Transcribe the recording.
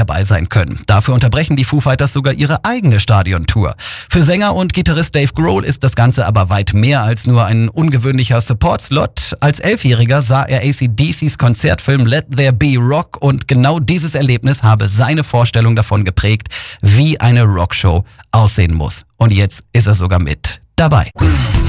dabei sein können. Dafür unterbrechen die Foo Fighters sogar ihre eigene Stadiontour. Für Sänger und Gitarrist Dave Grohl ist das Ganze aber weit mehr als nur ein ungewöhnlicher Support-Slot. Als 11-Jähriger sah er AC/DCs Konzertfilm Let There Be Rock und genau dieses Erlebnis habe seine Vorstellung davon geprägt, wie eine Rockshow aussehen muss. Und jetzt ist er sogar mit dabei.